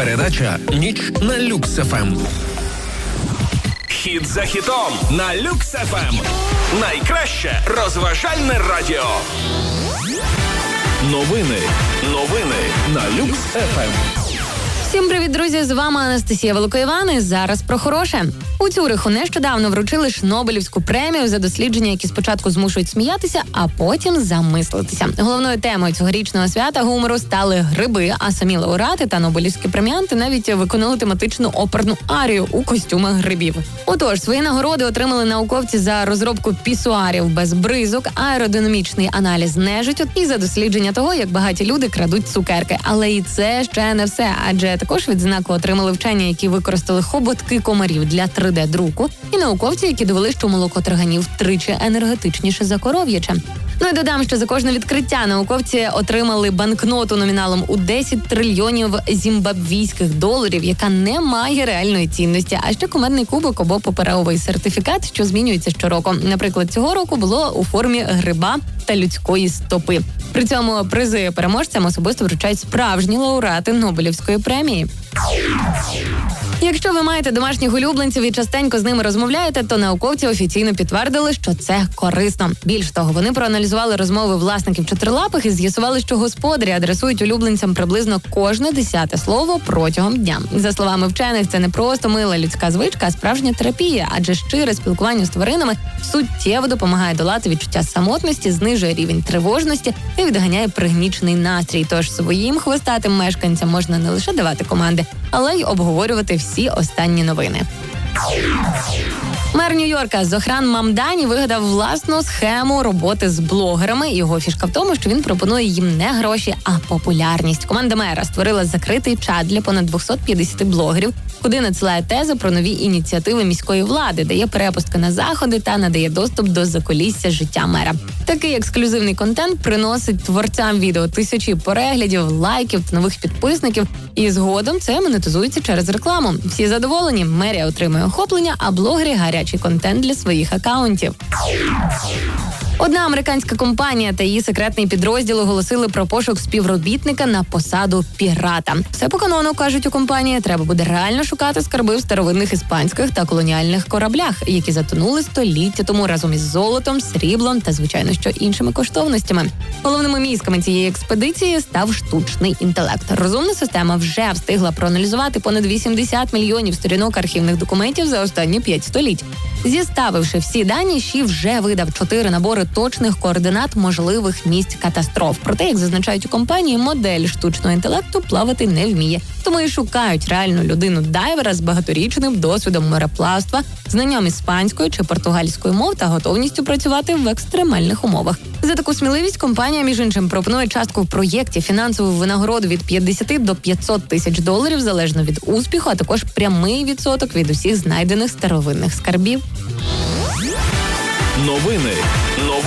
Передача «Ніч на Люкс-ФМ». Хіт за хітом на Люкс-ФМ. Найкраще розважальне радіо. Новини на Люкс-ФМ. Всім привіт, друзі! З вами Анастасія Великоїван. І зараз про хороше. У Цюриху нещодавно вручили Шнобелівську премію за дослідження, які спочатку змушують сміятися, а потім замислитися. Головною темою цьогорічного свята гумору стали гриби, а самі лауреати та нобелівські преміанти навіть виконали тематичну оперну арію у костюмах грибів. Отож, свої нагороди отримали науковці за розробку пісуарів без бризок, аеродинамічний аналіз нежиттю і за дослідження того, як багаті люди крадуть цукерки. Але і це ще не все, адже також відзнаку отримали вчені, які використали хоботки комарів для 3D-друку, і науковці, які довели, що молоко тарганів втричі енергетичніше за коров'яче. Ну і додам, що за кожне відкриття науковці отримали банкноту номіналом у 10 трильйонів зімбабвійських доларів, яка не має реальної цінності, а ще кумедний кубок або паперовий сертифікат, що змінюється щороку. Наприклад, цього року було у формі гриба та людської стопи. При цьому призи переможцям особисто вручають справжні лауреати Нобелівської премії. Якщо ви маєте домашніх улюбленців і частенько з ними розмовляєте, то науковці офіційно підтвердили, що це корисно. Більш того, вони проаналізували розмови власників чотирилапих і з'ясували, що господарі адресують улюбленцям приблизно кожне 10-те слово протягом дня. За словами вчених, це не просто мила людська звичка, а справжня терапія, адже щире спілкування з тваринами суттєво допомагає долати відчуття самотності, знижує рівень тривожності і відганяє пригнічений настрій. Тож своїм хвостатим мешканцям можна не лише давати команди, але й обговорювати всі останні новини. Мер Нью-Йорка Зохран Мамдані вигадав власну схему роботи з блогерами. Його фішка в тому, що він пропонує їм не гроші, а популярність. Команда мера створила закритий чат для понад 250 блогерів, куди надсилає тези про нові ініціативи міської влади, дає перепустки на заходи та надає доступ до закулісся життя мера. Такий ексклюзивний контент приносить творцям відео тисячі переглядів, лайків та нових підписників. І згодом це монетизується через рекламу. Всі задоволені, мерія отримує охоплення, а блогери – гарячий контент для своїх акаунтів. Одна американська компанія та її секретний підрозділ оголосили про пошук співробітника на посаду пірата. Все по канону, кажуть у компанії, треба буде реально шукати скарби в старовинних іспанських та колоніальних кораблях, які затонули століття тому разом із золотом, сріблом та, звичайно, що іншими коштовностями. Головними мізками цієї експедиції став штучний інтелект. Розумна система вже встигла проаналізувати понад 80 мільйонів сторінок архівних документів за останні 5 століть. Зіставивши всі дані, ЩІ вже видав 4 набори точних координат можливих місць катастроф. Проте, як зазначають у компанії, модель штучного інтелекту плавати не вміє. Тому і шукають реальну людину-дайвера з багаторічним досвідом мореплавства, знанням іспанської чи португальської мов та готовністю працювати в екстремальних умовах. За таку сміливість компанія, між іншим, пропонує частку в проєкті, фінансову винагороду від 50 до 500 тисяч доларів, залежно від успіху, а також прямий відсоток від усіх знайдених старовинних скарбів. Новини